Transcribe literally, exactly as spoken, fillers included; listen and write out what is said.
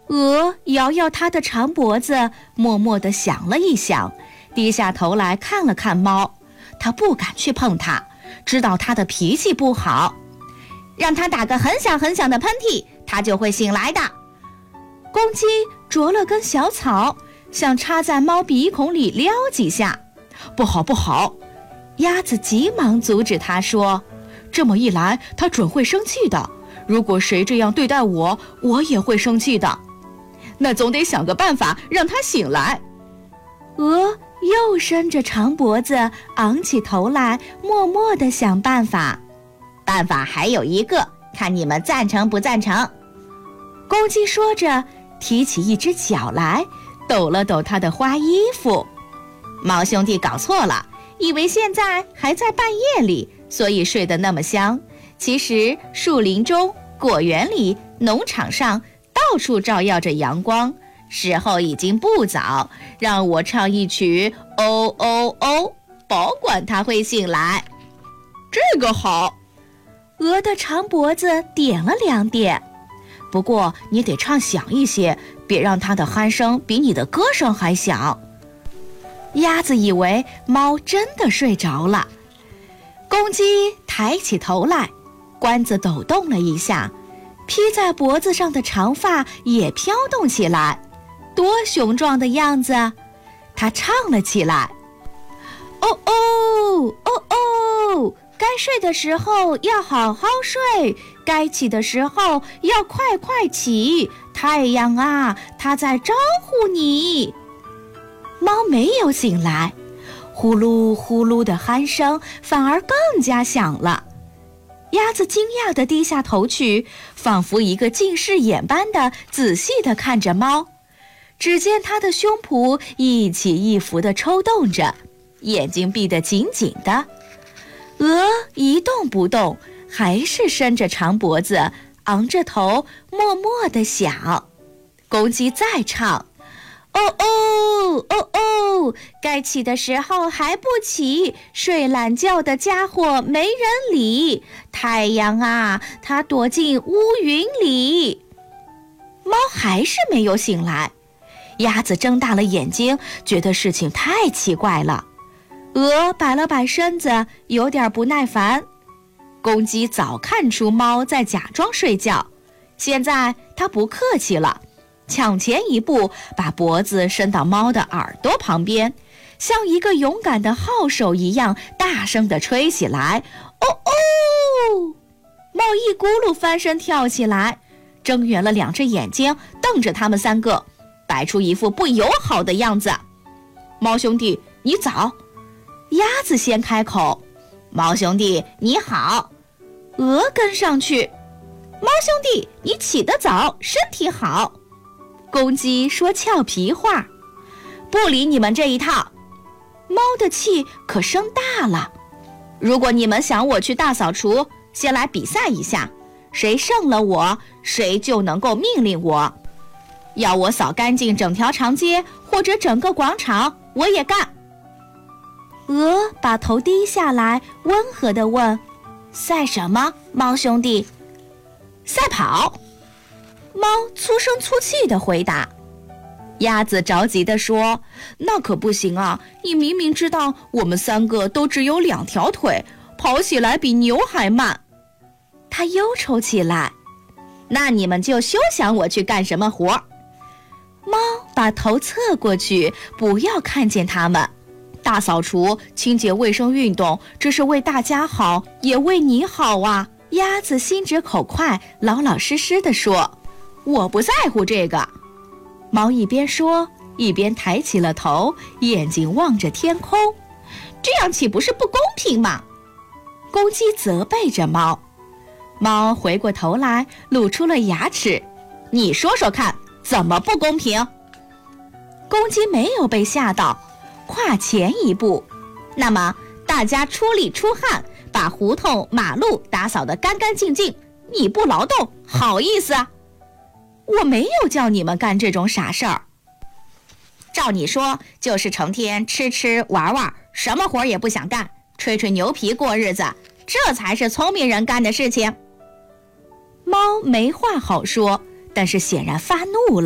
鹅摇摇它的长脖子，默默地想了一想，低下头来看了看猫。它不敢去碰它，知道它的脾气不好，让它打个很响很响的喷嚏，它就会醒来的。公鸡啄了根小草，想插在猫鼻孔里撩几下。不好不好，鸭子急忙阻止它说，这么一来它准会生气的，如果谁这样对待我，我也会生气的。那总得想个办法让它醒来。鹅又伸着长脖子，昂起头来，默默地想办法。 办法还有一个，看你们赞成不赞成。 公鸡说着，提起一只脚来，抖了抖它的花衣服。 猫兄弟搞错了，以为现在还在半夜里，所以睡得那么香。其实树林中、果园里、农场上到处照耀着阳光，时候已经不早，让我唱一曲哦哦哦，保管它会醒来。 这个好。鹅的长脖子点了两点，不过你得唱响一些，别让它的鼾声比你的歌声还响。鸭子以为猫真的睡着了。公鸡抬起头来，冠子抖动了一下，披在脖子上的长发也飘动起来，多雄壮的样子！它唱了起来：哦哦哦哦，该睡的时候要好好睡，该起的时候要快快起，太阳啊，它在招呼你。猫没有醒来，呼噜呼噜的鼾声反而更加响了。鸭子惊讶地低下头去，仿佛一个近视眼般的仔细地看着猫。只见它的胸脯一起一伏地抽动着，眼睛闭得紧紧的。鹅一动不动，还是伸着长脖子，昂着头，默默地想。公鸡再唱：哦哦哦哦，该起的时候还不起，睡懒觉的家伙没人理，太阳啊，它躲进乌云里。猫还是没有醒来，鸭子睁大了眼睛，觉得事情太奇怪了。鹅摆了摆身子，有点不耐烦。公鸡早看出猫在假装睡觉，现在它不客气了，抢前一步，把脖子伸到猫的耳朵旁边，像一个勇敢的号手一样，大声地吹起来：哦哦！猫一咕噜翻身跳起来，睁圆了两只眼睛，瞪着他们三个，摆出一副不友好的样子。猫兄弟，你早。鸭子先开口： 猫兄弟，你好。 鹅跟上去：猫兄弟，你起得早，身体好。公鸡说俏皮话：不理你们这一套。猫的气可生大了。如果你们想我去大扫除，先来比赛一下，谁胜了我，谁就能够命令我。要我扫干净整条长街或者整个广场，我也干。鹅把头低下来，温和地问：赛什么，猫兄弟？赛跑。猫粗声粗气地回答。鸭子着急地说：那可不行啊，你明明知道我们三个都只有两条腿，跑起来比牛还慢。它忧愁起来：那你们就休想我去干什么活。猫把头侧过去，不要看见它们。大扫除、清洁卫生运动，这是为大家好，也为你好啊。鸭子心直口快，老老实实地说：我不在乎这个。猫一边说，一边抬起了头，眼睛望着天空。这样岂不是不公平吗？公鸡责备着猫。猫回过头来，露出了牙齿：你说说看，怎么不公平？公鸡没有被吓到，跨前一步：那么大家出力出汗，把胡同马路打扫得干干净净，你不劳动好意思啊？我没有叫你们干这种傻事儿。照你说，就是成天吃吃玩玩，什么活也不想干，吹吹牛皮过日子，这才是聪明人干的事情。猫没话好说，但是显然发怒了。